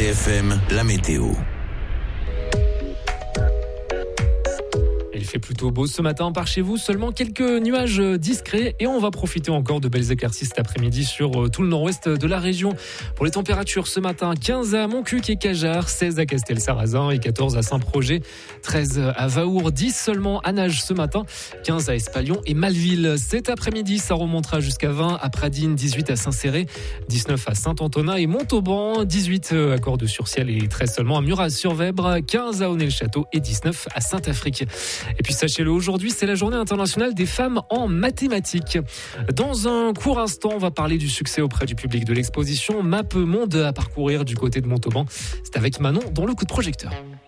RCFM, la météo. Il fait plutôt beau ce matin par chez vous, seulement quelques nuages discrets et on va profiter encore de belles éclaircies cet après-midi sur tout le nord-ouest de la région. Pour les températures ce matin, 15 à Montcuq et Cajarc, 16 à Castel-Sarrazin et 14 à Saint-Projet, 13 à Vaour, 10 seulement à Nages ce matin, 15 à Espalion et Malville. Cet après-midi, ça remontera jusqu'à 20 à Pradines, 18 à Saint-Céré, 19 à Saint-Antonin et Montauban, 18 à Cordes-sur-Ciel et 13 seulement à Murat-sur-Vèbre, 15 à Aunay-le-Château et 19 à Saint-Afrique. Et puis sachez-le, aujourd'hui, c'est la journée internationale des femmes en mathématiques. Dans un court instant, on va parler du succès auprès du public de l'exposition Map Monde à parcourir du côté de Montauban. C'est avec Manon dans le coup de projecteur.